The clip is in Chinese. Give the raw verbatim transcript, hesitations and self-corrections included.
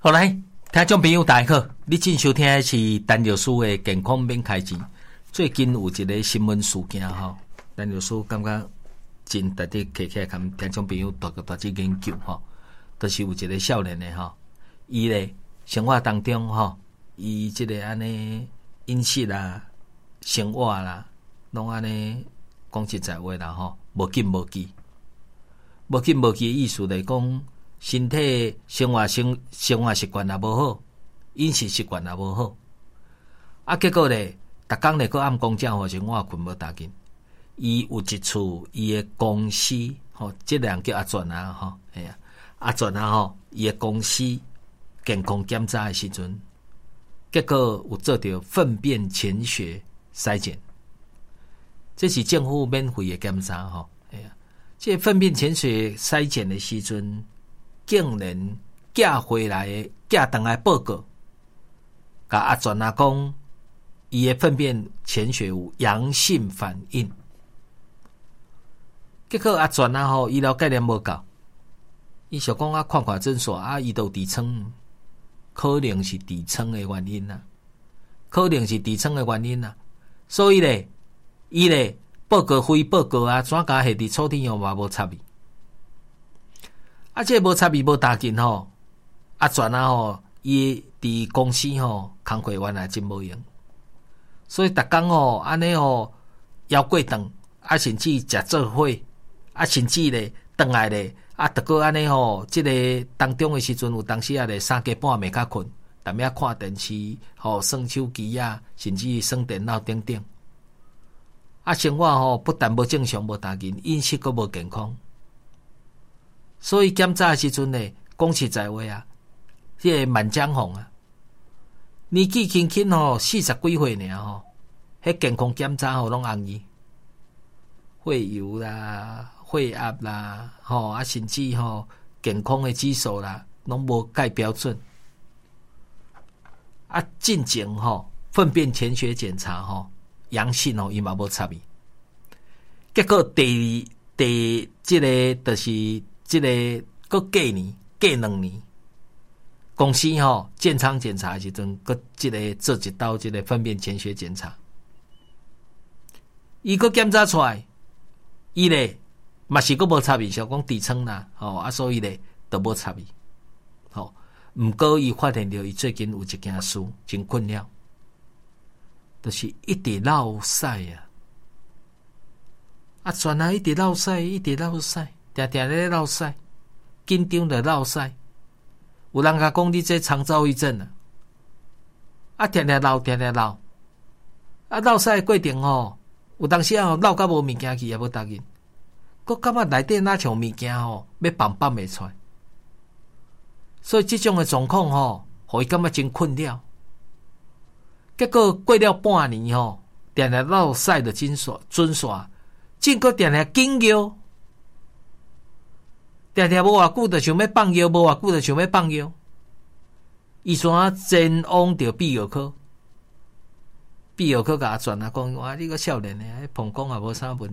好来，听众朋友大家好，你正收听的是陈律师的健康免开钱。最近有一个新闻事件吼，陈律师感觉真值得起起跟听众朋友大个大去研究吼。就是有一个少年的吼，伊咧生活当中吼，伊即个安尼饮食啦、生活啦，拢安尼讲实在话啦吼，无紧无记，无紧无记的意思来讲。身体生活生生活习惯也无好，饮食习惯也无好，啊，结果咧，逐工咧，搁暗公正吼，生活困无大紧。伊有一处伊诶公司吼，即个人叫阿全啊吼，系啊，阿全啊吼，伊诶公司健康检查诶时阵，结果有做着粪便潜血筛检，这是政府免费诶检查吼，系啊，即、这个粪便潜血筛检诶时阵。竟然寄回来的寄回来报告，甲阿全啊讲，伊的粪便潜血有阳性反应。结果阿全啊吼，医疗概念无够，伊想讲啊，看看诊所啊，伊都痔疮，可能是痔疮的原因啊，可能是痔疮的原因啊。所以咧，伊咧报告非报告啊，怎甲下伫抽屉用嘛无插伊。啊，这无差别无大紧吼，阿全啊吼，伊伫公司吼工课原来真无用，所以逐工吼安尼吼枵过顿，啊甚至食做伙，啊甚至咧顿来咧，啊逐个安尼吼，即、这个当中诶时阵有当时啊咧三更半暝较困，踮遐看电视，吼耍手机啊，甚至耍电脑等等，啊生活吼不但无正常无大紧，饮食阁无健康。所以检查的时阵呢，讲实在话啊，这个满江红啊，年纪轻轻吼，四十几岁尔吼，迄健康检查吼拢红伊，血油啦、血压啦，吼啊，甚至吼健康的指数啦，拢无介标准。啊，进前吼粪便潜血检查吼阳性吼，伊嘛无插伊。结果第二第即、这个就是。即、这个搁过年过两年，公司吼、哦、健康检查的时阵，搁即个做一道即个粪便潜血检查，伊搁检查出来，伊咧嘛是搁无插伊，想讲痔疮啦，吼、哦、啊，所以咧都无插伊，吼、哦。毋过伊发现着伊最近有一件事真困扰，就是一直落屎啊，啊，全啊一直落屎，一直落屎。定定咧落屎，紧张咧落屎，有人甲讲你这肠躁郁症啊，啊，定定落，定定落，啊，落屎的过程吼，有当时啊落到无物件去也无答应，佮感觉内底哪像物件吼，要放放袂出来，所以这种的状况吼，互伊感觉真困扰。结果过了半年吼，定定落屎的准煞准煞，竟佮定定紧叫。定定无偌久就想要放药，无偌久就想要放药。伊怎啊前往着泌尿科，泌尿科甲阿全啊讲，哇，你个少年诶，膀胱也无啥问题。